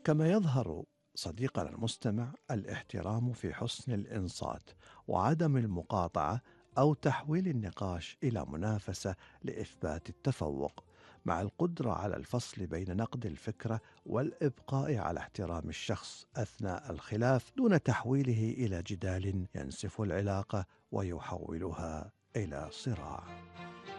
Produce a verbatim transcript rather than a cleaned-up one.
كما يظهر صديقنا المستمع الاحترام في حسن الإنصات وعدم المقاطعة أو تحويل النقاش إلى منافسة لإثبات التفوق، مع القدرة على الفصل بين نقد الفكرة والإبقاء على احترام الشخص أثناء الخلاف دون تحويله إلى جدال ينسف العلاقة ويحولها إلى صراع.